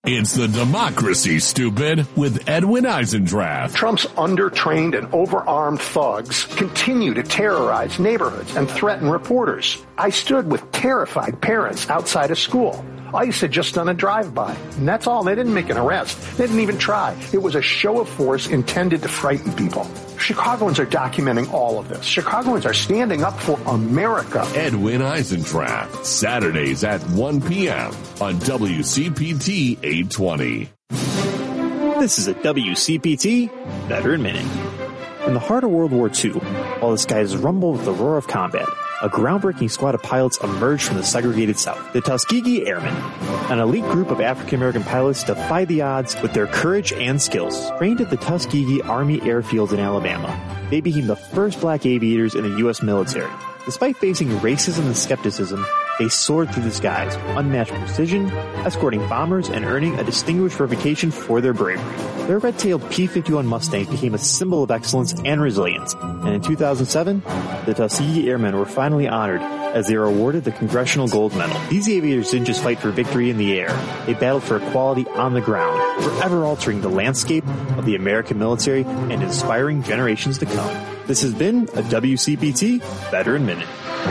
It's the Democracy, Stupid, with Edwin Eisendrath. Trump's undertrained and overarmed thugs continue to terrorize neighborhoods and threaten reporters. I stood with terrified parents outside a school. ICE had just done a drive-by, and that's all. They didn't make an arrest. They didn't even try. It was a show of force intended to frighten people. Chicagoans are documenting all of this. Chicagoans are standing up for America. Edwin Eisendrath, Saturdays at 1 p.m. on WCPT 820. This is a WCPT Veteran Minute. In the heart of World War II, while the skies rumbled with the roar of combat, a groundbreaking squad of pilots emerged from the segregated South. The Tuskegee Airmen, an elite group of African-American pilots, defied the odds with their courage and skills. Trained at the Tuskegee Army Airfield in Alabama, they became the first black aviators in the U.S. military. Despite facing racism and skepticism, they soared through the skies with unmatched precision, escorting bombers and earning a distinguished reputation for their bravery. Their red-tailed P-51 Mustangs became a symbol of excellence and resilience, and in 2007, the Tuskegee Airmen were finally honored as they were awarded the Congressional Gold Medal. These aviators didn't just fight for victory in the air, they battled for equality on the ground, forever altering the landscape of the American military and inspiring generations to come. This has been a WCPT Veteran Minute.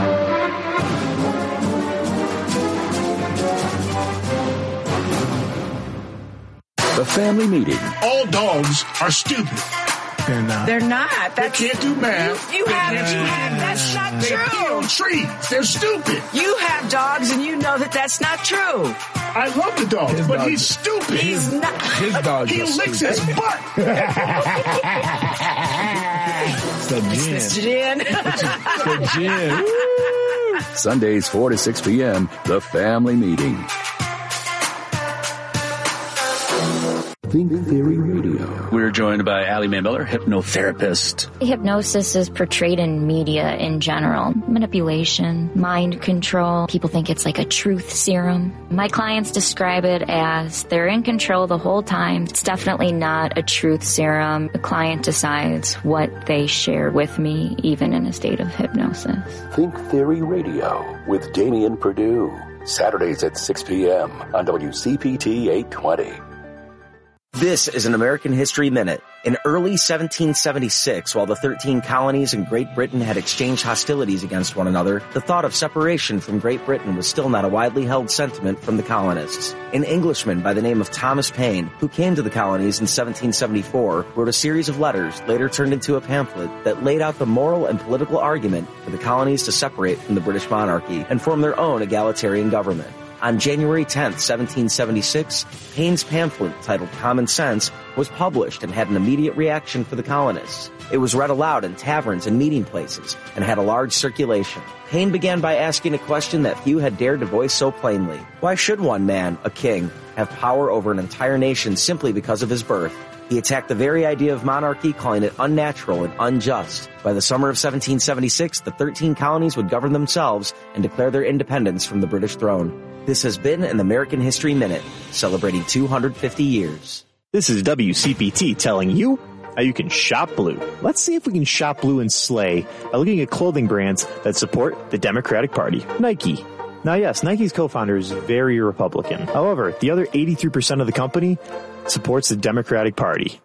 The family meeting. All dogs are stupid. They're not. They're not. They can't do math. You have. That's not true. They pee on trees. They're stupid. You have dogs, and you know that that's not true. I love the dog, but he's stupid. He's not. His dog. He licks his butt. It's the gin. It's the gin. Sundays 4 to 6 p.m. The family meeting. Think Theory Radio. We're joined by Allie Mae Miller, hypnotherapist. Hypnosis is portrayed in media in general. Manipulation, mind control. People think it's like a truth serum. My clients describe it as they're in control the whole time. It's definitely not a truth serum. The client decides what they share with me, even in a state of hypnosis. Think Theory Radio with Damian Perdue. Saturdays at 6 p.m. on WCPT 820. This is an American History Minute. In early 1776, while the 13 colonies in Great Britain had exchanged hostilities against one another, the thought of separation from Great Britain was still not a widely held sentiment from the colonists. An Englishman by the name of Thomas Paine, who came to the colonies in 1774, wrote a series of letters, later turned into a pamphlet, that laid out the moral and political argument for the colonies to separate from the British monarchy and form their own egalitarian government. On January 10th, 1776, Paine's pamphlet, titled Common Sense, was published and had an immediate reaction for the colonists. It was read aloud in taverns and meeting places and had a large circulation. Paine began by asking a question that few had dared to voice so plainly. Why should one man, a king, have power over an entire nation simply because of his birth? He attacked the very idea of monarchy, calling it unnatural and unjust. By the summer of 1776, the 13 colonies would govern themselves and declare their independence from the British throne. This has been an American History Minute, celebrating 250 years. This is WCPT telling you how you can shop blue. Let's see if we can shop blue and slay by looking at clothing brands that support the Democratic Party. Nike. Now, yes, Nike's co-founder is very Republican. However, the other 83% of the company supports the Democratic Party.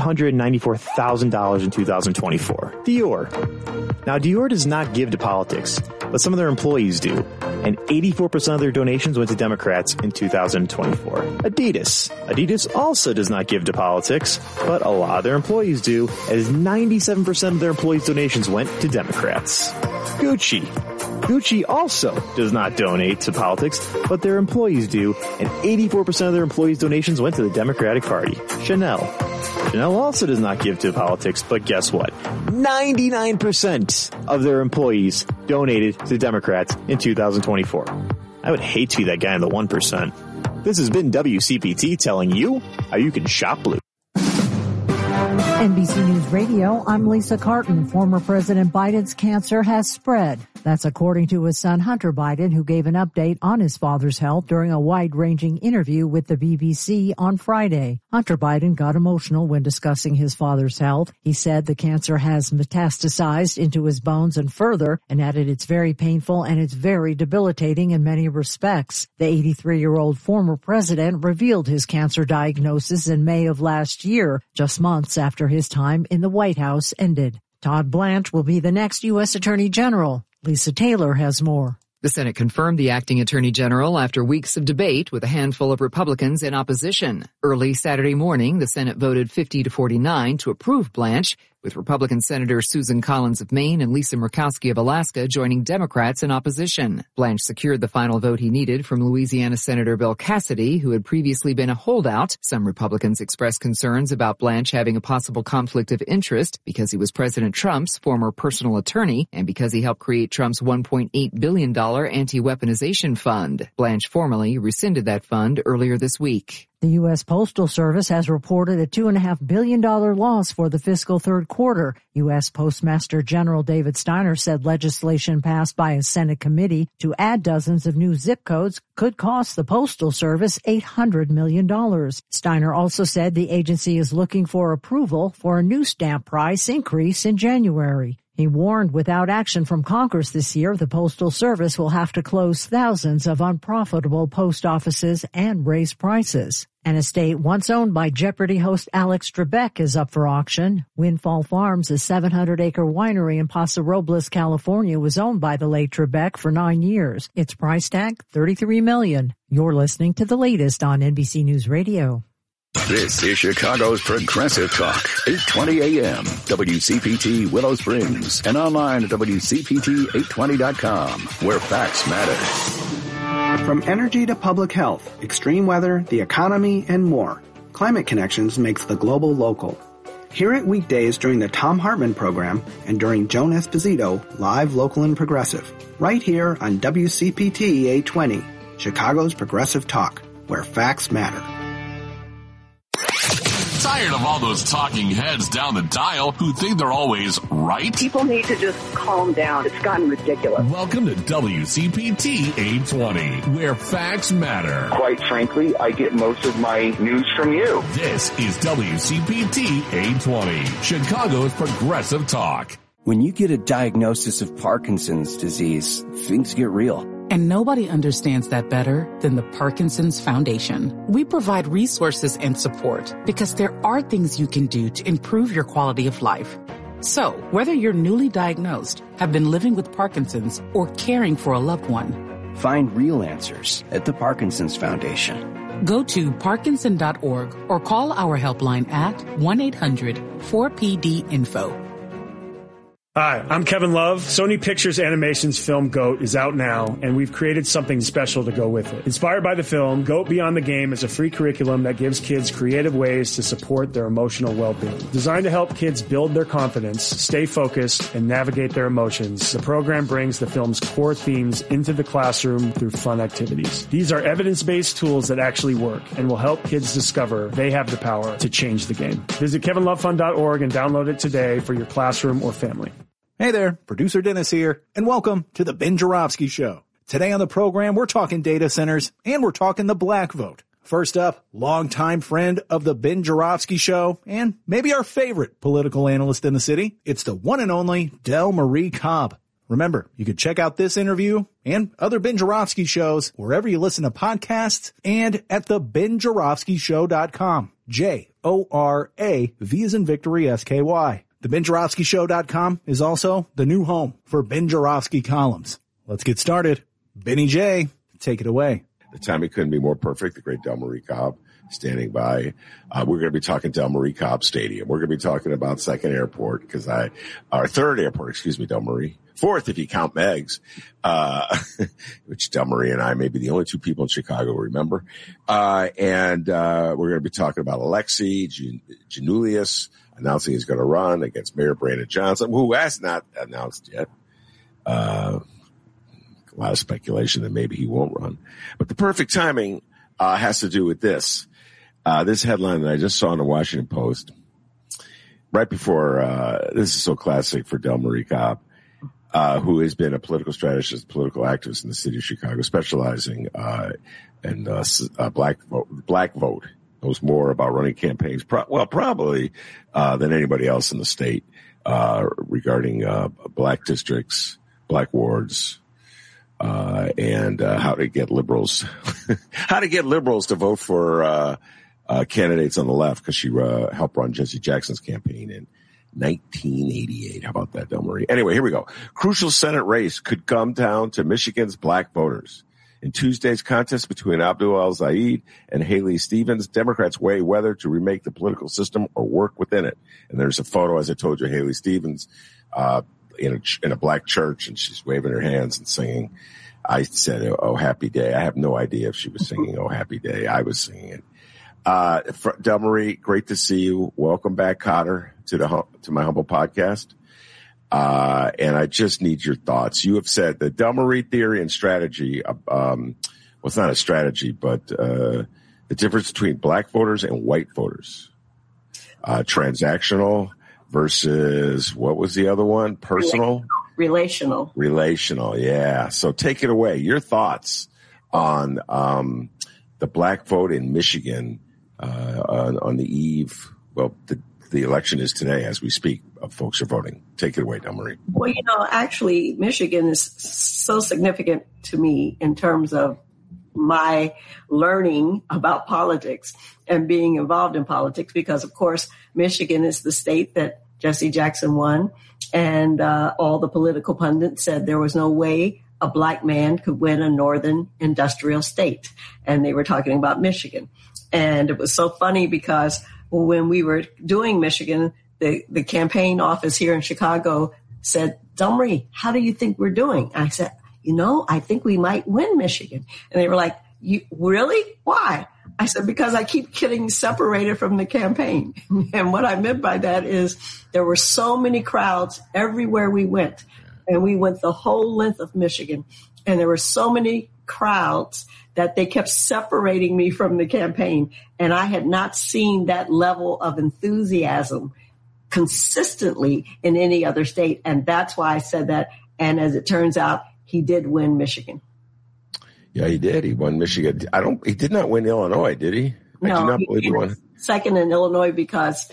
$894,000 in 2024. Dior. Now, Dior does not give to politics, but some of their employees do, and 84% of their donations went to Democrats in 2024. Adidas. Adidas also does not give to politics, but a lot of their employees do, as 97% of their employees' donations went to Democrats. Gucci. Gucci also does not donate to politics, but their employees do, and 84% of their employees' donations went to the Democratic Party. Chanel. Chanel also does not give to politics, but guess what? 99% of their employees donated to Democrats in 2024. I would hate to be that guy in the 1%. This has been WCPT telling you how you can shop blue. NBC News Radio, I'm Lisa Carton. Former President Biden's cancer has spread. That's according to his son Hunter Biden, who gave an update on his father's health during a wide-ranging interview with the BBC on Friday. Hunter Biden got emotional when discussing his father's health. He said the cancer has metastasized into his bones and further, and added it's very painful and it's very debilitating in many respects. The 83-year-old former president revealed his cancer diagnosis in May of last year, just months after his time in the White House ended. Todd Blanche will be the next U.S. Attorney General. Lisa Taylor has more. The Senate confirmed the acting Attorney General after weeks of debate with a handful of Republicans in opposition. Early Saturday morning, the Senate voted 50-49 to approve Blanche, with Republican Senators Susan Collins of Maine and Lisa Murkowski of Alaska joining Democrats in opposition. Blanche secured the final vote he needed from Louisiana Senator Bill Cassidy, who had previously been a holdout. Some Republicans expressed concerns about Blanche having a possible conflict of interest because he was President Trump's former personal attorney and because he helped create Trump's $1.8 billion anti-weaponization fund. Blanche formally rescinded that fund earlier this week. The U.S. Postal Service has reported a $2.5 billion loss for the fiscal third quarter. U.S. Postmaster General David Steiner said legislation passed by a Senate committee to add dozens of new zip codes could cost the Postal Service $800 million. Steiner also said the agency is looking for approval for a new stamp price increase in January. He warned without action from Congress this year, the Postal Service will have to close thousands of unprofitable post offices and raise prices. An estate once owned by Jeopardy host Alex Trebek is up for auction. Windfall Farms, a 700-acre winery in Paso Robles, California, was owned by the late Trebek for 9 years. Its price tag, $33 million. You're listening to the latest on NBC News Radio. This is Chicago's Progressive Talk, 820 AM, WCPT Willow Springs, and online at WCPT820.com, where facts matter. From energy to public health, extreme weather, the economy, and more, Climate Connections makes the global local. Hear it weekdays during the Thom Hartmann program and during Joan Esposito, live, local, and progressive, right here on WCPT 820, Chicago's Progressive Talk, where facts matter. Tired of all those talking heads down the dial who think they're always right? People need to just calm down. It's gotten ridiculous. Welcome to WCPT 820, where facts matter. Quite frankly, I get most of my news from you. This is WCPT 820, Chicago's Progressive Talk. When you get a diagnosis of Parkinson's disease, things get real. And nobody understands that better than the Parkinson's Foundation. We provide resources and support because there are things you can do to improve your quality of life. So, whether you're newly diagnosed, have been living with Parkinson's, or caring for a loved one, find real answers at the Parkinson's Foundation. Go to Parkinson.org or call our helpline at 1-800-4PD-INFO. Hi, I'm Kevin Love. Sony Pictures Animation's film GOAT is out now, and we've created something special to go with it. Inspired by the film, GOAT Beyond the Game is a free curriculum that gives kids creative ways to support their emotional well-being. Designed to help kids build their confidence, stay focused, and navigate their emotions, the program brings the film's core themes into the classroom through fun activities. These are evidence-based tools that actually work and will help kids discover they have the power to change the game. Visit kevinlovefund.org and download it today for your classroom or family. Hey there, Producer Dennis here, and welcome to the Ben Joravsky Show. Today on the program, we're talking data centers, and we're talking the black vote. First up, longtime friend of the Ben Joravsky Show, and maybe our favorite political analyst in the city, it's the one and only Del Marie Cobb. Remember, you can check out this interview and other Ben Joravsky shows wherever you listen to podcasts and at the BenJoravskyShow.com. J-O-R-A-V as in Victory, S-K-Y. The BenJoravskyShow.com is also the new home for Ben Joravsky columns. Let's get started. Benny J, take it away. The timing couldn't be more perfect. The great Del Marie Cobb standing by. We're going to be talking Del Marie Cobb Stadium. We're going to be talking about Second Airport our Third Airport, Del Marie. Fourth, if you count Meg's, which Del Marie and I may be the only two people in Chicago who remember. And we're going to be talking about Alexei Giannoulias announcing he's going to run against Mayor Brandon Johnson, who has not announced yet. A lot of speculation that maybe he won't run. But the perfect timing has to do with this. This headline that I just saw in the Washington Post right before, this is so classic for Del Marie Cobb. who has been a political strategist, political activist in the city of Chicago, specializing in black vote. Knows more about running campaigns, probably than anybody else in the state regarding black districts, black wards, and how to get liberals to vote for candidates on the left, because she helped run Jesse Jackson's campaign in 1988. How about that, Del Marie? Anyway, here we go. Crucial Senate race could come down to Michigan's black voters. In Tuesday's contest between Abdul El-Sayed and Haley Stevens, Democrats weigh whether to remake the political system or work within it. And there's a photo, as I told you, Haley Stevens in a black church, and she's waving her hands and singing. I said, "Oh, happy day." I have no idea if she was singing "Oh, happy day." I was singing it. Del Marie, great to see you. Welcome back, Cotter, to my humble podcast. And I just need your thoughts. You have said the Del Marie theory and strategy, well, it's not a strategy, but the difference between black voters and white voters. Transactional versus, what was the other one? Personal? Relational. Yeah. So take it away. Your thoughts on the black vote in Michigan on the eve. Well, the election is today as we speak. Folks are voting. Take it away, Del Marie. Well, actually, Michigan is so significant to me in terms of my learning about politics and being involved in politics, because, of course, Michigan is the state that Jesse Jackson won, and all the political pundits said there was no way a black man could win a northern industrial state, and they were talking about Michigan. And it was so funny because when we were doing Michigan, the campaign office here in Chicago said, "Del Marie, how do you think we're doing?" I said, "I think we might win Michigan." And they were like, "You really? Why?" I said, "Because I keep getting separated from the campaign." And what I meant by that is there were so many crowds everywhere we went. And we went the whole length of Michigan. And there were so many crowds that they kept separating me from the campaign. And I had not seen that level of enthusiasm consistently in any other state. And that's why I said that. And as it turns out, he did win Michigan. Yeah, he did. He won Michigan. He did not win Illinois, did he? I do not believe he won. Second in Illinois because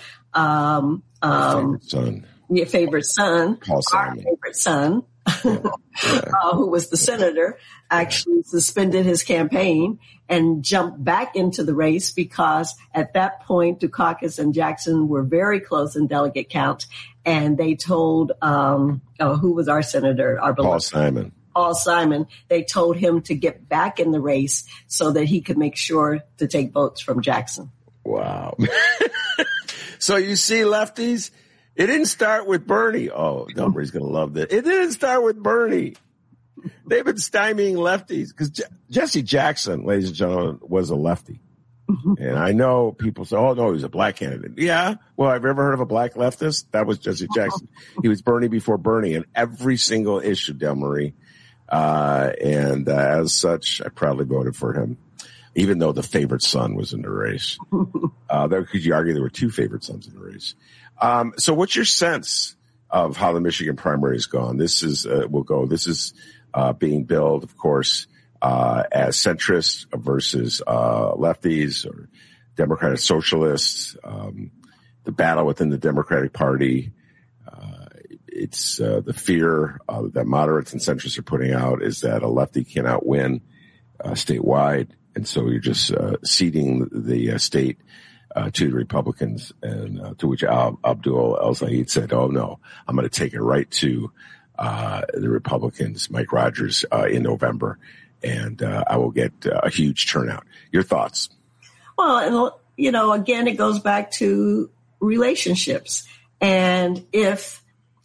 your favorite son, Paul Simon. Our favorite son, who was the senator, actually suspended his campaign and jumped back into the race because at that point, Dukakis and Jackson were very close in delegate count. And they told, who was our senator? Paul Simon. They told him to get back in the race so that he could make sure to take votes from Jackson. Wow. So you see, lefties, it didn't start with Bernie. Oh, Del Marie's going to love this. It didn't start with Bernie. They've been stymieing lefties because Jesse Jackson, ladies and gentlemen, was a lefty. And I know people say, "Oh, no, he was a black candidate." Yeah. Well, have you ever heard of a black leftist? That was Jesse Jackson. He was Bernie before Bernie in every single issue, Del Marie. And as such, I proudly voted for him, even though the favorite son was in the race. Could you argue there were two favorite sons in the race? So what's your sense of how the Michigan primary has gone? This is being billed, of course, as centrists versus lefties or Democratic socialists. The battle within the Democratic Party. It's the fear that moderates and centrists are putting out is that a lefty cannot win statewide, and so you're just ceding the state to the Republicans, and to which Abdul El-Sayed said, "Oh no, I'm going to take it right to the Republicans, Mike Rogers, in November, and I will get a huge turnout." Your thoughts? Well, again, it goes back to relationships, and if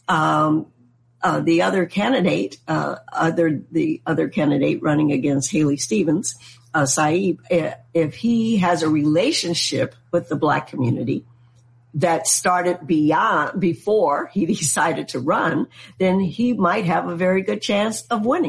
the other candidate, the other candidate running against Haley Stevens, Saeed, if he has a relationship with the black community that started before he decided to run, then he might have a very good chance of winning.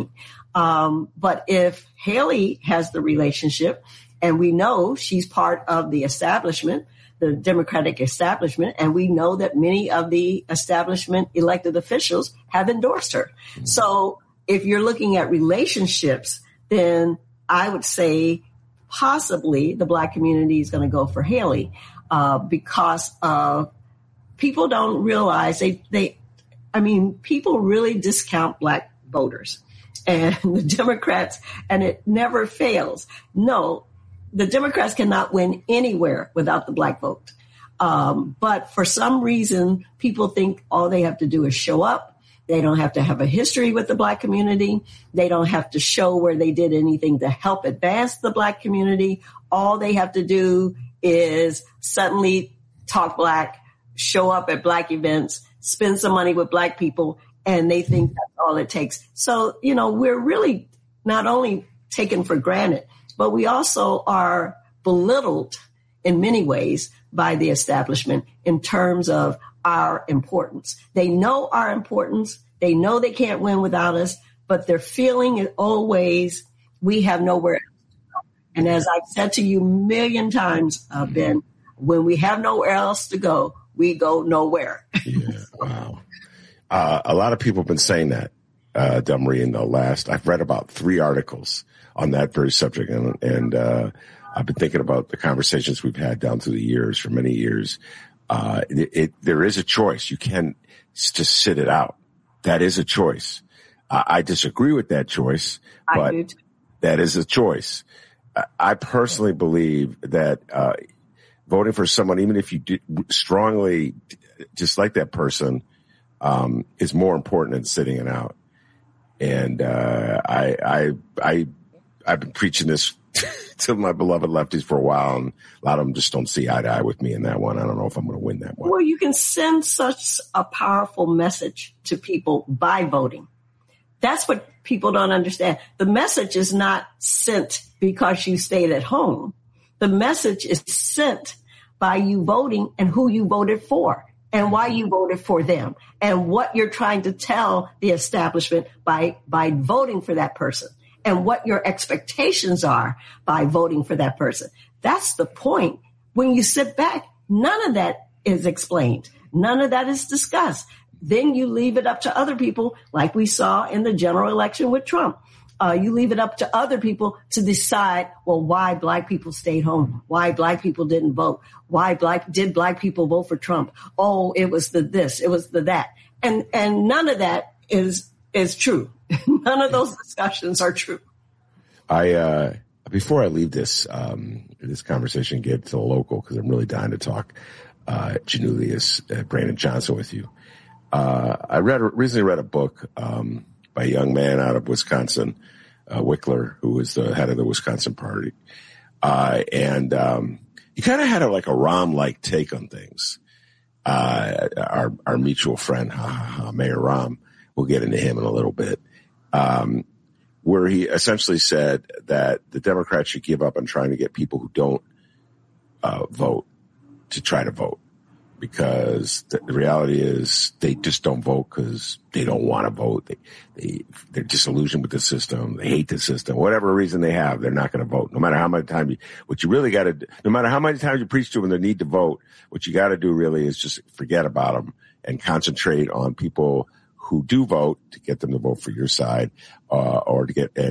But if Haley has the relationship, and we know she's part of the establishment, the Democratic establishment, and we know that many of the establishment elected officials have endorsed her. So if you're looking at relationships, then I would say possibly the Black community is going to go for Haley because people don't realize people really discount Black voters and the Democrats, and it never fails. No, the Democrats cannot win anywhere without the Black vote. But for some reason, people think all they have to do is show up. They don't have to have a history with the Black community. They don't have to show where they did anything to help advance the Black community. All they have to do is suddenly talk Black, show up at Black events, spend some money with Black people, and they think that's all it takes. So, we're really not only taken for granted, but we also are belittled in many ways by the establishment in terms of our importance. They know our importance. They know they can't win without us, but their feeling is always, we have nowhere else to go. And as I've said to you a million times, Ben, when we have nowhere else to go, we go nowhere. Yeah, wow. A lot of people have been saying that, Delmarie, I've read about 3 articles on that very subject. And I've been thinking about the conversations we've had down through the years, for many years. There is a choice. You can just sit it out. That is a choice. I disagree with that choice, but that is a choice. I personally believe that voting for someone, even if you strongly dislike that person, is more important than sitting it out. And I've been preaching this to my beloved lefties for a while, and a lot of them just don't see eye to eye with me in that one. I don't know if I'm going to win that one. Well, you can send such a powerful message to people by voting. That's what people don't understand. The message is not sent because you stayed at home. The message is sent by you voting and who you voted for and why you voted for them and what you're trying to tell the establishment by voting for that person and what your expectations are by voting for that person. That's the point. When you sit back, none of that is explained. None of that is discussed. Then you leave it up to other people, like we saw in the general election with Trump. You leave it up to other people to decide, well, why Black people stayed home, why Black people didn't vote, why did Black people vote for Trump? Oh, it was the this, it was the that. And none of that is true. None of those discussions are true. Before I leave this conversation, get to the local, because I'm really dying to talk, Janulius, Brandon Johnson with you. I recently read a book, by a young man out of Wisconsin, Wickler, who was the head of the Wisconsin party. And he kind of had a Rahm-like take on things. Our mutual friend, Mayor Rahm, we'll get into him in a little bit, where he essentially said that the Democrats should give up on trying to get people who don't vote to try to vote. Because the reality is they just don't vote because they don't want to vote. They're disillusioned with the system. They hate the system. Whatever reason they have, they're not going to vote. No matter how much time no matter how many times you preach to them the need to vote, what you got to do really is just forget about them and concentrate on people who do vote to get them to vote for your side, or to get,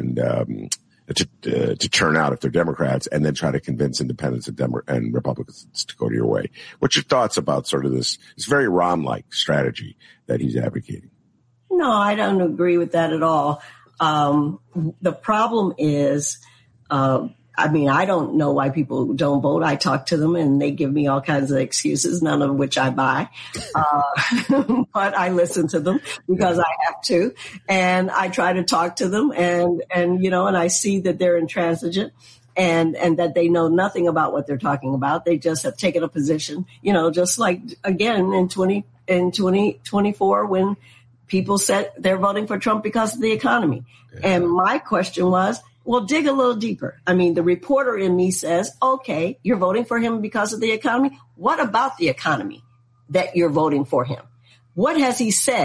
to turn out if they're Democrats, and then try to convince independents and Republicans to go to your way. What's your thoughts about sort of this very Rahm-like strategy that he's advocating? No, I don't agree with that at all. The problem is, I don't know why people don't vote. I talk to them and they give me all kinds of excuses, none of which I buy. But I listen to them because I have to. And I try to talk to them and I see that they're intransigent and that they know nothing about what they're talking about. They just have taken a position, just like again in 2024 when people said they're voting for Trump because of the economy. Yeah. And my question was, well, dig a little deeper. I mean, the reporter in me says, okay, you're voting for him because of the economy. What about the economy that you're voting for him? What has he said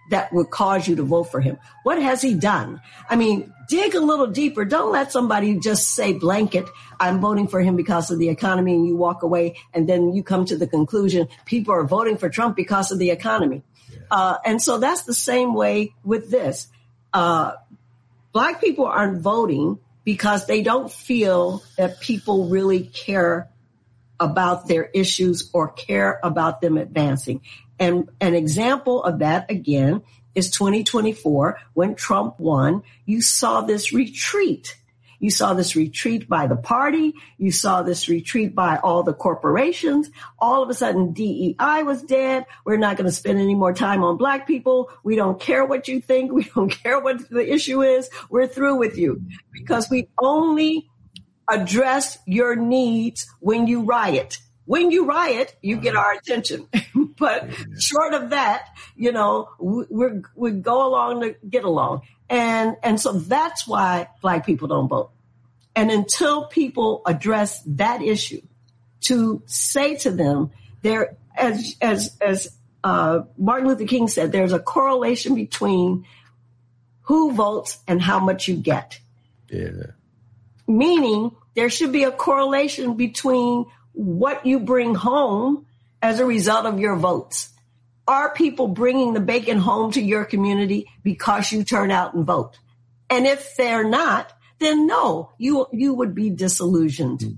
that would cause you to vote for him? What has he done? I mean, dig a little deeper. Don't let somebody just say blanket, I'm voting for him because of the economy, and you walk away and then you come to the conclusion people are voting for Trump because of the economy. And so that's the same way with this. Black people aren't voting because they don't feel that people really care about their issues or care about them advancing. And an example of that, again, is 2024. When Trump won, you saw this retreat. You saw this retreat by the party. You saw this retreat by all the corporations. All of a sudden, DEI was dead. We're not going to spend any more time on Black people. We don't care what you think. We don't care what the issue is. We're through with you because we only address your needs when you riot. When you riot, you get our attention. But short of that, we go along to get along. And so that's why Black people don't vote. And until people address that issue, to say to them, there, as Martin Luther King said, there's a correlation between who votes and how much you get. Yeah. Meaning there should be a correlation between what you bring home as a result of your votes. Are people bringing the bacon home to your community because you turn out and vote? And if they're not, then no, you would be disillusioned.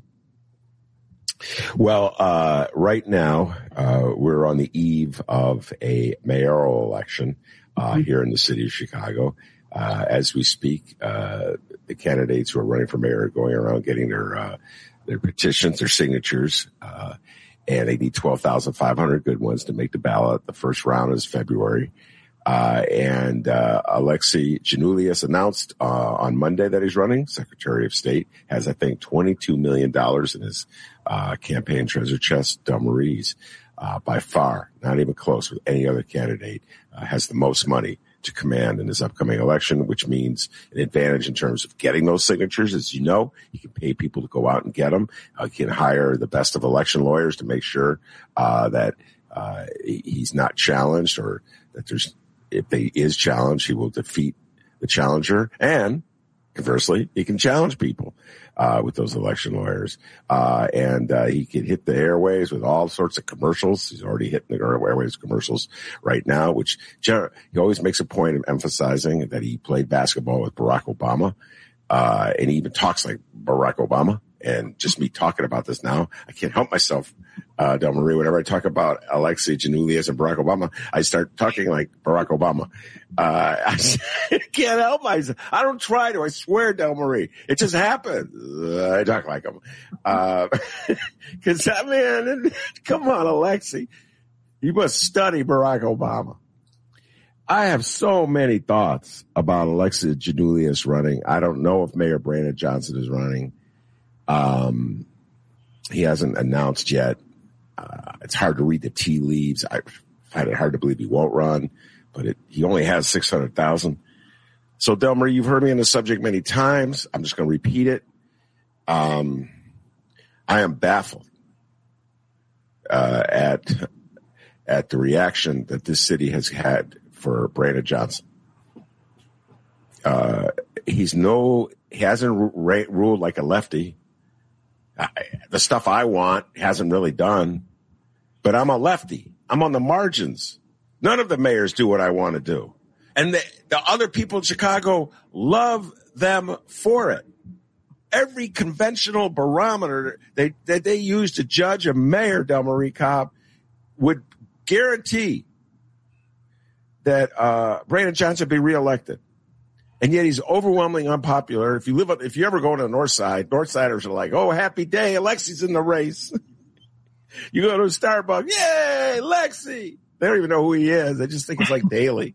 Well, right now, we're on the eve of a mayoral election here in the city of Chicago. As we speak, the candidates who are running for mayor are going around getting their petitions, their signatures, and they need 12,500 good ones to make the ballot. The first round is February. And Alexei Giannoulias announced on Monday that he's running. Secretary of State has, I think, $22 million in his campaign treasure chest. Del Marie's by far, not even close with any other candidate, has the most money to command in this upcoming election, which means an advantage in terms of getting those signatures. As you know, he can pay people to go out and get them. He can hire the best of election lawyers to make sure that he's not challenged, or that if he is challenged, he will defeat the challenger. And conversely, he can challenge people with those election lawyers. And he can hit the airwaves with all sorts of commercials. He's already hitting the airwaves commercials right now, which he always makes a point of emphasizing that he played basketball with Barack Obama. And he even talks like Barack Obama. And just me talking about this now, I can't help myself, Del Marie. Whenever I talk about Alexei Giannoulias and Barack Obama, I start talking like Barack Obama. I can't help myself. I don't try to. I swear, Del Marie. It just happens. I talk like him. Because, man, come on, Alexei. You must study Barack Obama. I have so many thoughts about Alexei Giannoulias running. I don't know if Mayor Brandon Johnson is running. He hasn't announced yet. It's hard to read the tea leaves. I find it hard to believe he won't run, but he only has 600,000. So, Del Marie, you've heard me on the subject many times. I'm just going to repeat it. I am baffled at the reaction that this city has had for Brandon Johnson. He hasn't ruled like a lefty. The stuff I want hasn't really done, but I'm a lefty. I'm on the margins. None of the mayors do what I want to do. And the other people in Chicago love them for it. Every conventional barometer that they use to judge a mayor, Del Marie Cobb, would guarantee that Brandon Johnson be reelected. And yet he's overwhelmingly unpopular. If you ever go to the North Side, Northsiders are like, "Oh, happy day, Alexei's in the race." You go to a Starbucks, yay, Alexei. They don't even know who he is. They just think it's like Daley,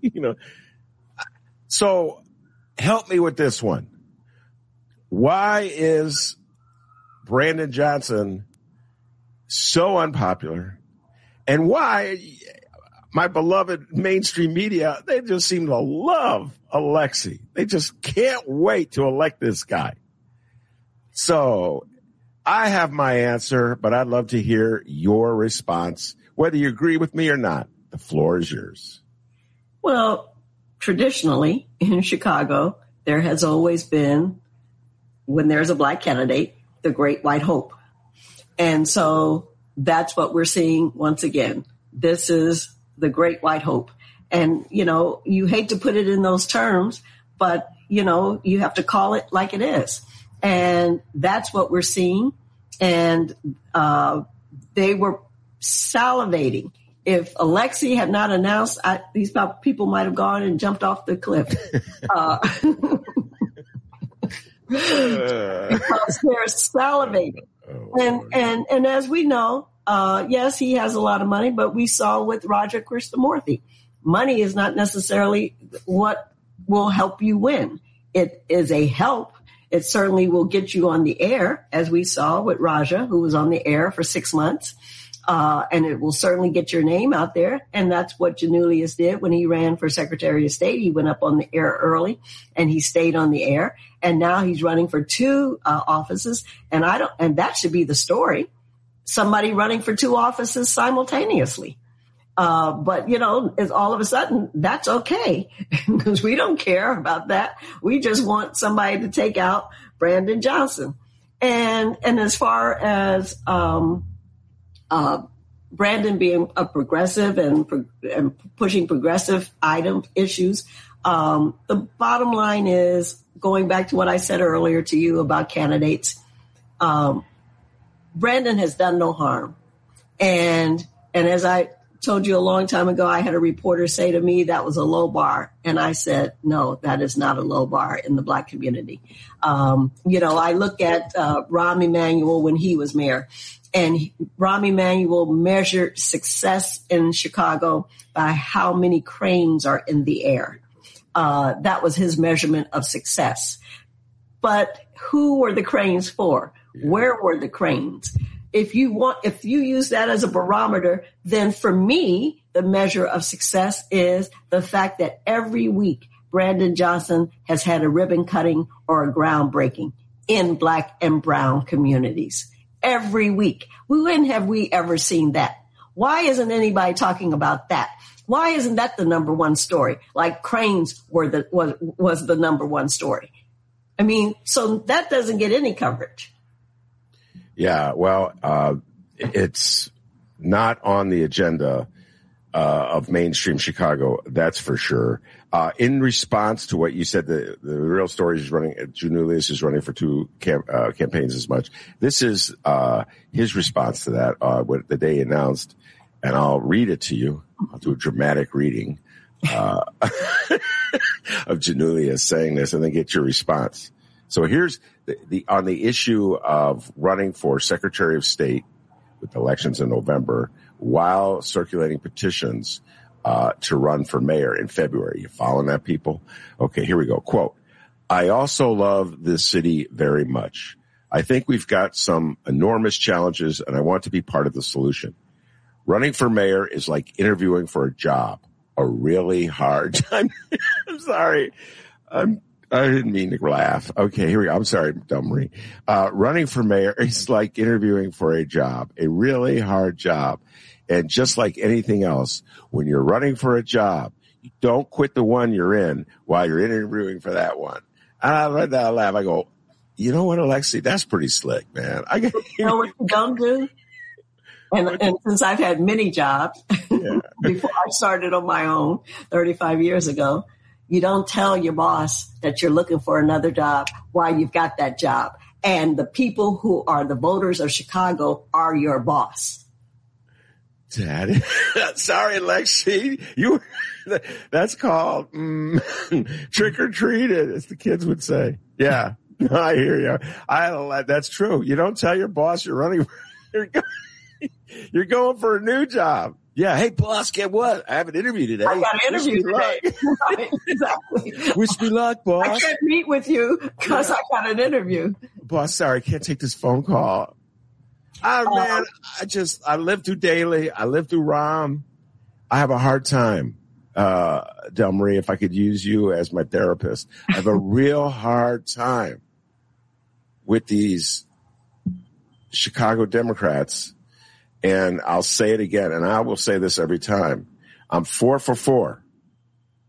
So help me with this one. Why is Brandon Johnson so unpopular? And why my beloved mainstream media, they just seem to love Alexei. They just can't wait to elect this guy. So I have my answer, but I'd love to hear your response, whether you agree with me or not. The floor is yours. Well, traditionally in Chicago, there has always been, when there's a black candidate, the Great White Hope. And so that's what we're seeing once again. This is the Great White Hope. And, you hate to put it in those terms, but, you have to call it like it is. And that's what we're seeing. And they were salivating. If Alexei had not announced, these people might have gone and jumped off the cliff. Because they're salivating. And as we know, yes, he has a lot of money, but we saw with Roger Krishnamurthy, money is not necessarily what will help you win. It is a help. It certainly will get you on the air, as we saw with Raja, who was on the air for 6 months. And it will certainly get your name out there. And that's what Janulius did when he ran for Secretary of State. He went up on the air early and he stayed on the air. And now he's running for 2 offices. And that should be the story. Somebody running for 2 offices simultaneously. But it's all of a sudden, that's okay because we don't care about that. We just want somebody to take out Brandon Johnson. And as far as, Brandon being a progressive and pushing progressive issues. The bottom line is, going back to what I said earlier to you about candidates, Brandon has done no harm. And as I told you a long time ago, I had a reporter say to me that was a low bar. And I said, no, that is not a low bar in the black community. I look at Rahm Emanuel when he was mayor. And Rahm Emanuel measured success in Chicago by how many cranes are in the air. That was his measurement of success. But who were the cranes for? Where were the cranes? If you use that as a barometer, then for me, the measure of success is the fact that every week Brandon Johnson has had a ribbon cutting or a groundbreaking in black and brown communities. Every week. When have we ever seen that? Why isn't anybody talking about that? Why isn't that the number one story? Like cranes was the number one story. I mean, so that doesn't get any coverage. Yeah, well, it's not on the agenda of mainstream Chicago, that's for sure. In response to what you said, the real story is running, Janulius is running for 2 campaigns as much. This is his response to that, what the day announced, and I'll read it to you. I'll do a dramatic reading of Janulius saying this, and then get your response. So here's on the issue of running for Secretary of State with elections in November, while circulating petitions to run for mayor in February. You following that, people? Okay, here we go. Quote, I also love this city very much. I think we've got some enormous challenges, and I want to be part of the solution. Running for mayor is like interviewing for a job, a really hard time. I'm sorry. I didn't mean to laugh. Okay, here we go. I'm sorry, Marie. Running for mayor is like interviewing for a job, a really hard job. And just like anything else, when you're running for a job, you don't quit the one you're in while you're interviewing for that one. And I read that laugh. I go, you know what, Alexei? That's pretty slick, man. You know what you don't do? And since I've had many jobs, before I started on my own 35 years ago, you don't tell your boss that you're looking for another job while you've got that job. And the people who are the voters of Chicago are your boss. Daddy, sorry, Lexi, that's called trick or treated, as the kids would say. Yeah, I hear you. That's true. You don't tell your boss you're running. You're going for a new job. Yeah. Hey, boss, get what? I have an interview today. I got an interview today. Right, exactly. Wish me luck, boss. I can't meet with you because I got an interview. Boss, sorry, I can't take this phone call. Man, I live through Daley. I live through Rahm. I have a hard time, Del Marie, if I could use you as my therapist. I have a real hard time with these Chicago Democrats. And I'll say it again, and I will say this every time. I'm 4 for 4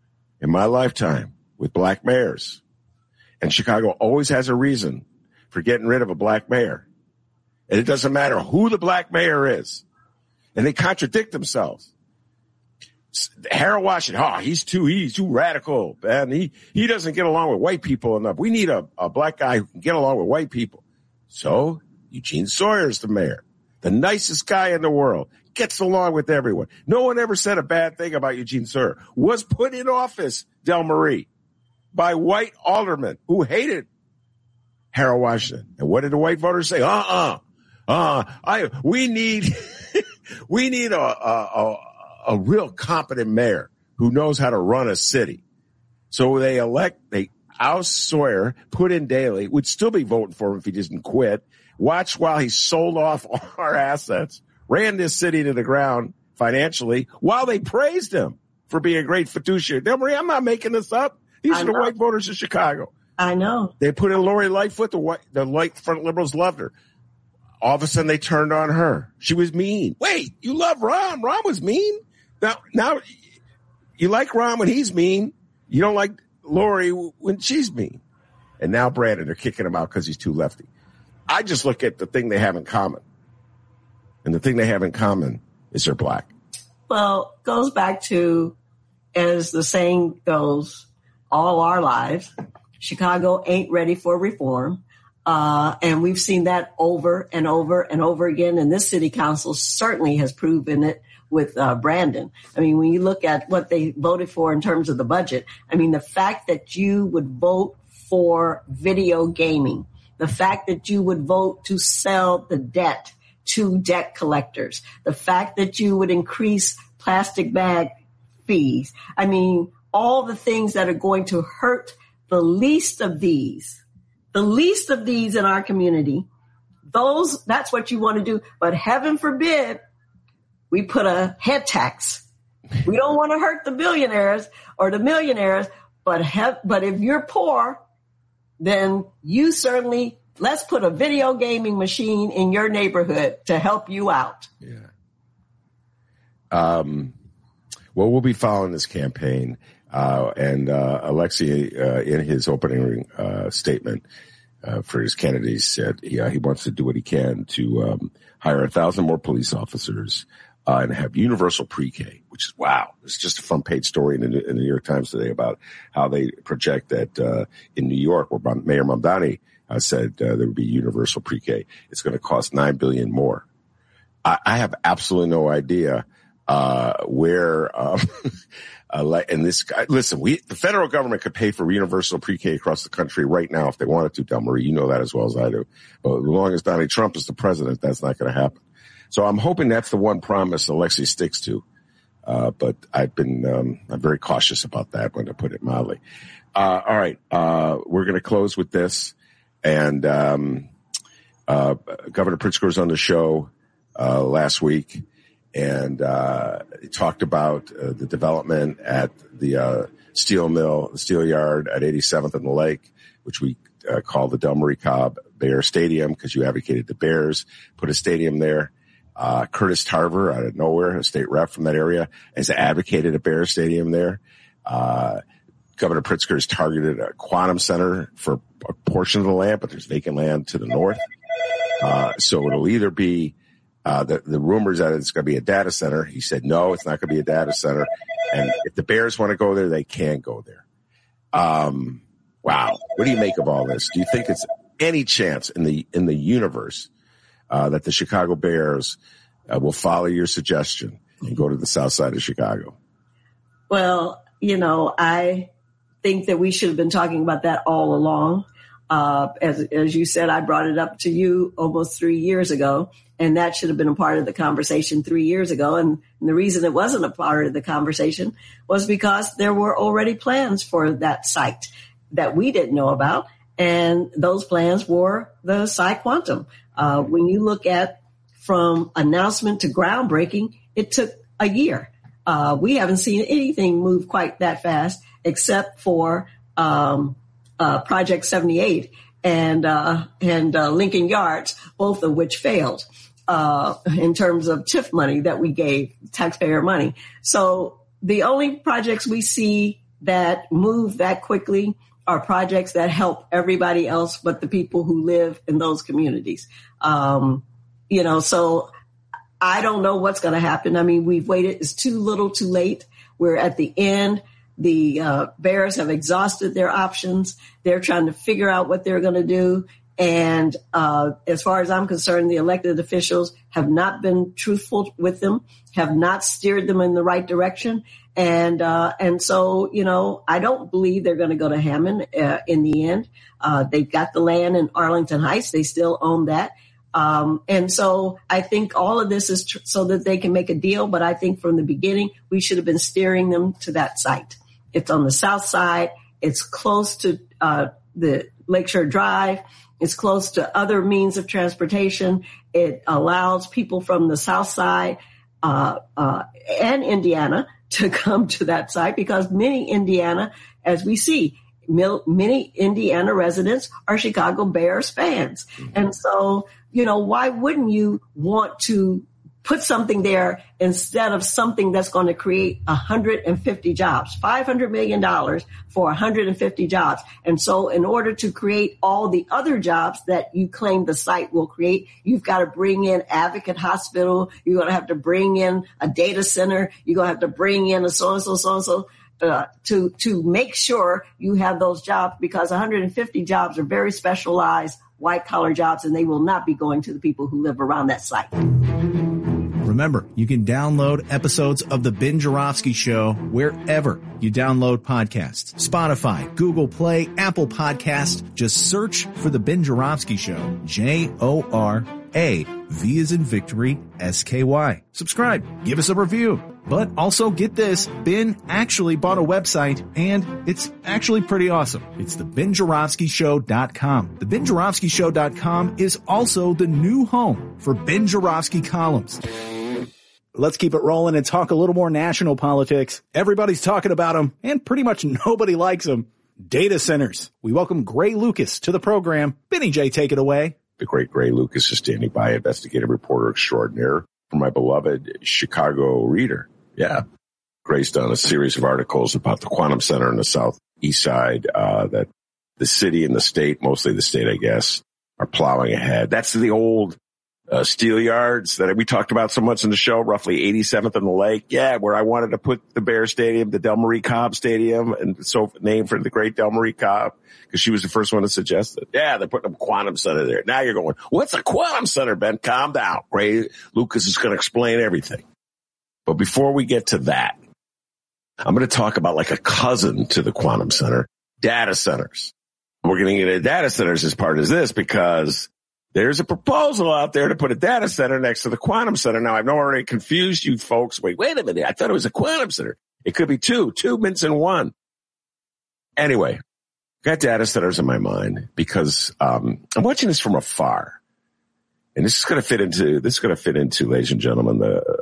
in my lifetime with black mayors. And Chicago always has a reason for getting rid of a black mayor. And it doesn't matter who the black mayor is. And they contradict themselves. Harold Washington, he's too radical, man. He doesn't get along with white people enough. We need a black guy who can get along with white people. So Eugene Sawyer's the mayor, the nicest guy in the world, gets along with everyone. No one ever said a bad thing about Eugene Sawyer. Was put in office, Del Marie, by white aldermen who hated Harold Washington. And what did the white voters say? We need a real competent mayor who knows how to run a city. So they oust Sawyer, put in Daley, would still be voting for him if he didn't quit. Watch while he sold off all our assets, ran this city to the ground financially, while they praised him for being a great fiduciary. Del Marie, I'm not making this up. These are the white voters of Chicago. I know. They put in Lori Lightfoot. The light front liberals loved her. All of a sudden, they turned on her. She was mean. Wait, you love Rahm? Rahm was mean? Now you like Rahm when he's mean. You don't like Lori when she's mean. And now Brandon, they're kicking him out because he's too lefty. I just look at the thing they have in common. And the thing they have in common is they're black. Well, goes back to, as the saying goes, all our lives, Chicago ain't ready for reform. And we've seen that over and over and over again. And this city council certainly has proven it with Brandon. I mean, when you look at what they voted for in terms of the budget, I mean, the fact that you would vote for video gaming, the fact that you would vote to sell the debt to debt collectors, the fact that you would increase plastic bag fees. I mean, all the things that are going to hurt the least of these in our community, that's what you want to do. But heaven forbid we put a head tax. We don't want to hurt the billionaires or the millionaires, but if you're poor, then you certainly, let's put a video gaming machine in your neighborhood to help you out. Yeah. Well, we'll be following this campaign. And Alexei, in his opening statement for his candidacy, said he wants to do what he can to hire 1,000 more police officers and have universal pre-K, which is, wow. It's just a front page story in the New York Times today about how they project that in New York, where Mayor Mamdani said there would be universal pre-K, it's going to cost $9 billion more. I have absolutely no idea where and this guy, listen, the federal government could pay for universal pre-K across the country right now if they wanted to, Del Marie. You know that as well as I do. But as long as Donald Trump is the president, that's not going to happen. So I'm hoping that's the one promise Alexei sticks to. But I'm very cautious about that, when to put it mildly. All right. We're going to close with this. And Governor Pritzker was on the show last week. And he talked about the development at the steel yard at 87th and the Lake, which we call the Del Marie Cobb Bear Stadium, because you advocated the Bears put a stadium there. Curtis Tarver, out of nowhere, a state rep from that area, has advocated a Bear Stadium there. Governor Pritzker has targeted a quantum center for a portion of the land, but there's vacant land to the north. So it'll either be the rumors that it's going to be a data center. He said, no, it's not going to be a data center. And if the Bears want to go there, they can go there. Wow. What do you make of all this? Do you think it's any chance in the universe that the Chicago Bears will follow your suggestion and go to the south side of Chicago? Well, I think that we should have been talking about that all along. As you said, I brought it up to you almost 3 years ago, and that should have been a part of the conversation 3 years ago. And the reason it wasn't a part of the conversation was because there were already plans for that site that we didn't know about. And those plans were the PsiQuantum. When you look at from announcement to groundbreaking, it took a year. We haven't seen anything move quite that fast, except for Project 78 and Lincoln Yards, both of which failed in terms of TIF money that we gave, taxpayer money. So the only projects we see that move that quickly are projects that help everybody else but the people who live in those communities. So I don't know what's going to happen. I mean, we've waited. It's too little too late. We're at the end. The Bears have exhausted their options. They're trying to figure out what they're going to do. And as far as I'm concerned, the elected officials have not been truthful with them, have not steered them in the right direction. And so, I don't believe they're going to go to Hammond in the end. They've got the land in Arlington Heights. They still own that. And so I think all of this is so that they can make a deal. But I think from the beginning, we should have been steering them to that site. It's on the south side. It's close to the Lakeshore Drive. It's close to other means of transportation. It allows people from the south side and Indiana to come to that site because many Indiana, as we see, many Indiana residents are Chicago Bears fans. And so, why wouldn't you want to put something there instead of something that's going to create 150 jobs, $500 million for 150 jobs. And so in order to create all the other jobs that you claim the site will create, you've got to bring in Advocate Hospital. You're going to have to bring in a data center. You're going to have to bring in a so-and-so, to make sure you have those jobs, because 150 jobs are very specialized white-collar jobs, and they will not be going to the people who live around that site. Remember, you can download episodes of The Ben Joravsky Show wherever you download podcasts. Spotify, Google Play, Apple Podcasts. Just search for The Ben Joravsky Show. J-O-R-A, V as in victory, S-K-Y. Subscribe. Give us a review. But also get this, Ben actually bought a website, and it's actually pretty awesome. It's thebenjoravskyshow.com. Thebenjoravskyshow.com is also the new home for Ben Joravsky columns. Let's keep it rolling and talk a little more national politics. Everybody's talking about them, and pretty much nobody likes them. Data centers. We welcome Gray Lucas to the program. Benny J, take it away. The great Gray Lucas is standing by, investigative reporter extraordinaire for my beloved Chicago Reader. Yeah. Gray's done a series of articles about the Quantum Center in the southeast side, that the city and the state, mostly the state, I guess, are plowing ahead. That's the old steel yards that we talked about so much in the show, roughly 87th and the Lake. Yeah, where I wanted to put the Bear Stadium, the Del Marie Cobb Stadium, and so named for the great Del Marie Cobb, because she was the first one to suggest it. Yeah, they're putting a Quantum Center there. Now you're going, what's a Quantum Center, Ben? Calm down. Gray Lucas is going to explain everything. But before we get to that, I'm going to talk about like a cousin to the Quantum Center, data centers. We're going to get into data centers as part of this because there's a proposal out there to put a data center next to the Quantum Center. Now, I've already confused you folks. Wait a minute. I thought it was a Quantum Center. It could be two mints in one. Anyway, got data centers in my mind because I'm watching this from afar. And this is going to fit into, ladies and gentlemen,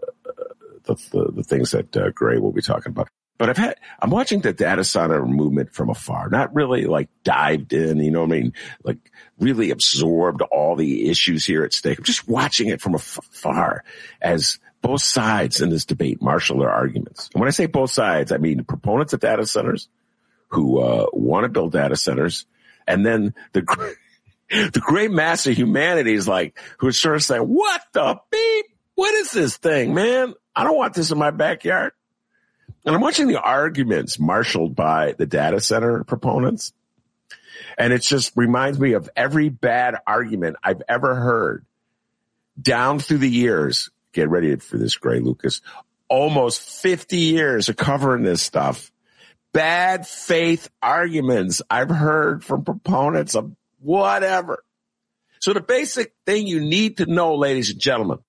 the things that Gray will be talking about. But I'm watching the data center movement from afar, not really like dived in, you know what I mean? Like really absorbed all the issues here at stake. I'm just watching it from afar as both sides in this debate marshal their arguments. And when I say both sides, I mean proponents of data centers who want to build data centers, and then the great mass of humanity is like, who's sort of saying, what the beep? What is this thing, man? I don't want this in my backyard. And I'm watching the arguments marshaled by the data center proponents. And it just reminds me of every bad argument I've ever heard down through the years. Get ready for this, Gray Lucas. Almost 50 years of covering this stuff. Bad faith arguments I've heard from proponents of whatever. So the basic thing you need to know, ladies and gentlemen,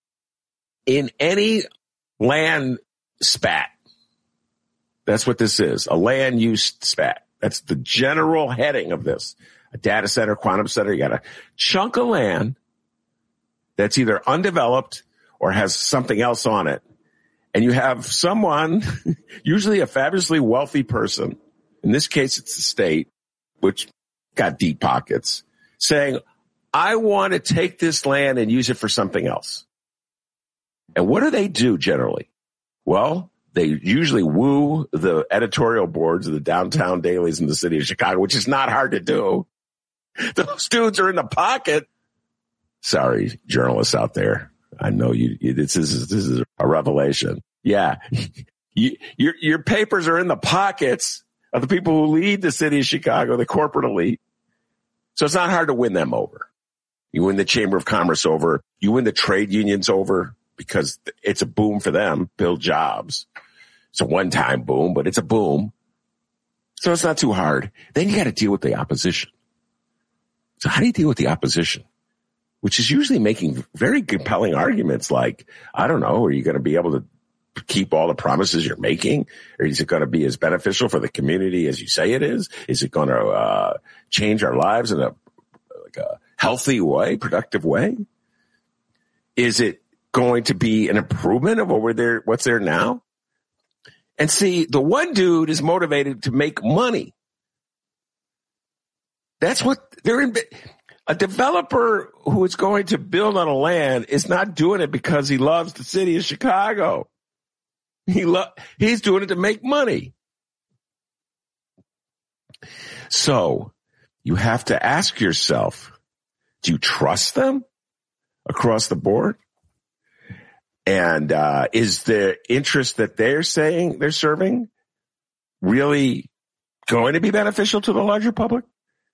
in any land spat, that's what this is, a land use spat. That's the general heading of this. A data center, quantum center, you got a chunk of land that's either undeveloped or has something else on it. And you have someone, usually a fabulously wealthy person, in this case it's the state, which got deep pockets, saying, I want to take this land and use it for something else. And what do they do generally? Well, They usually woo the editorial boards of the downtown dailies in the city of Chicago, which is not hard to do. Those dudes are in the pocket. Sorry, journalists out there. I know this is a revelation. Yeah. Your papers are in the pockets of the people who lead the city of Chicago, the corporate elite. So it's not hard to win them over. You win the Chamber of Commerce over. You win the trade unions over because it's a boom for them, build jobs. It's a one-time boom, but it's a boom. So it's not too hard. Then you got to deal with the opposition. So how do you deal with the opposition? Which is usually making very compelling arguments like, I don't know, are you going to be able to keep all the promises you're making? Or is it going to be as beneficial for the community as you say it is? Is it going to change our lives in a healthy way, productive way? Is it going to be an improvement of what's there now? And see, the one dude is motivated to make money. That's what they're in. A developer who is going to build on a land is not doing it because he loves the city of Chicago. He's doing it to make money. So you have to ask yourself, do you trust them across the board? And is the interest that they're saying they're serving really going to be beneficial to the larger public?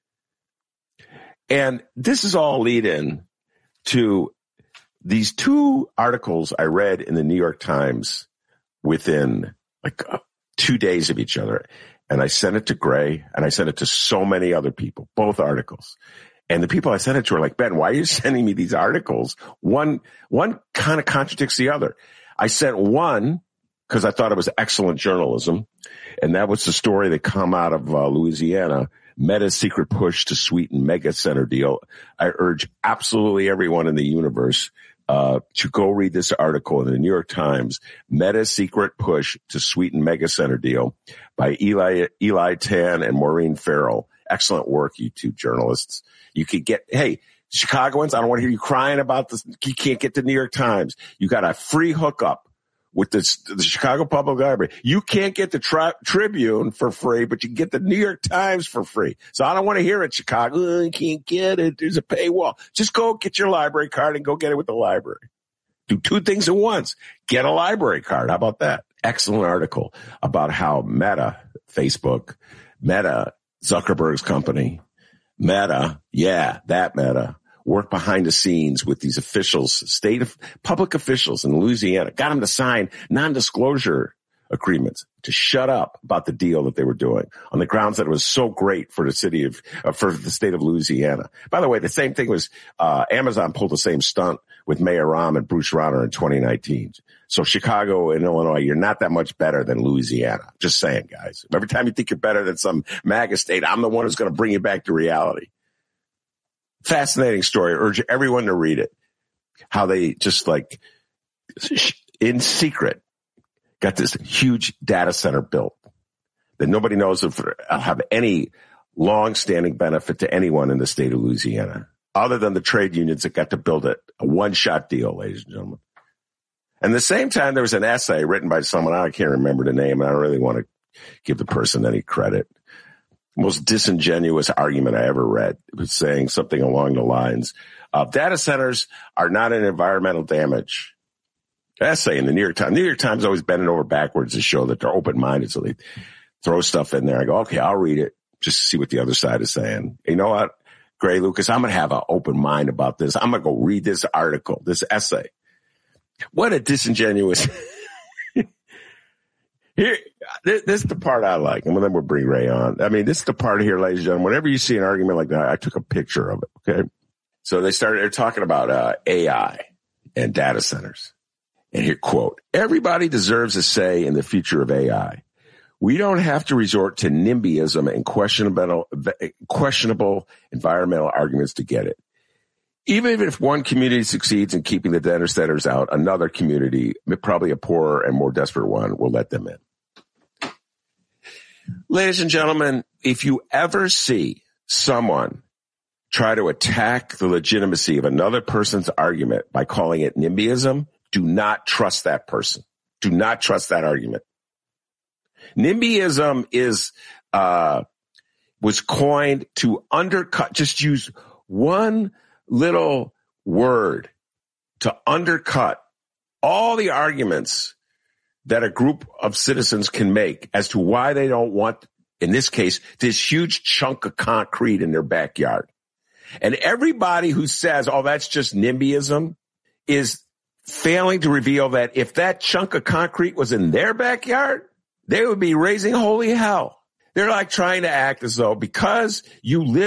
And this is all lead in to these two articles I read in the New York Times within 2 days of each other. And I sent it to Gray and I sent it to so many other people, both articles. And the people I sent it to are like, Ben, why are you sending me these articles? One kind of contradicts the other. I sent one because I thought it was excellent journalism. And that was the story that come out of Louisiana, Meta's secret push to sweeten mega center deal. I urge absolutely everyone in the universe to go read this article in the New York Times, Meta's secret push to sweeten mega center deal by Eli Tan and Maureen Farrell. Excellent work, you two journalists. You could get, hey, Chicagoans, I don't want to hear you crying about this. You can't get the New York Times. You got a free hookup with the Chicago Public Library. You can't get the Tribune for free, but you can get the New York Times for free. So I don't want to hear it, Chicago. You can't get it. There's a paywall. Just go get your library card and go get it with the library. Do two things at once. Get a library card. How about that? Excellent article about how Meta, Facebook, Meta, Zuckerberg's company, Meta, that Meta, work behind the scenes with these officials, public officials in Louisiana, got them to sign non-disclosure agreements to shut up about the deal that they were doing on the grounds that it was so great for the state of Louisiana. By the way, the same thing was, Amazon pulled the same stunt with Mayor Rahm and Bruce Rauner in 2019. So Chicago and Illinois, you're not that much better than Louisiana. Just saying, guys. Every time you think you're better than some MAGA state, I'm the one who's going to bring you back to reality. Fascinating story. I urge everyone to read it. How they just in secret got this huge data center built that nobody knows if it'll have any long-standing benefit to anyone in the state of Louisiana, other than the trade unions that got to build it. A one-shot deal, ladies and gentlemen. And at the same time, there was an essay written by someone, I can't remember the name, and I don't really want to give the person any credit. Most disingenuous argument I ever read. It was saying something along the lines of data centers are not an environmental damage. Essay in the New York Times. New York Times always bending over backwards to show that they're open-minded, so they throw stuff in there. I go, okay, I'll read it just to see what the other side is saying. You know what, Gray Lucas, I'm going to have an open mind about this. I'm going to go read this article, this essay. What a disingenuous... Here, this is the part I like, and then we'll bring Ray on. I mean, this is the part here, ladies and gentlemen. Whenever you see an argument like that, I took a picture of it, okay? So they're talking about AI and data centers. And here, quote, everybody deserves a say in the future of AI. We don't have to resort to NIMBYism and questionable environmental arguments to get it. Even if one community succeeds in keeping the data centers out, another community, probably a poorer and more desperate one, will let them in. Ladies and gentlemen, if you ever see someone try to attack the legitimacy of another person's argument by calling it NIMBYism, do not trust that person. Do not trust that argument. NIMBYism was coined to undercut, just use one little word to undercut all the arguments that a group of citizens can make as to why they don't want, in this case, this huge chunk of concrete in their backyard. And everybody who says, oh, that's just NIMBYism, is failing to reveal that if that chunk of concrete was in their backyard, they would be raising holy hell. They're like trying to act as though because you live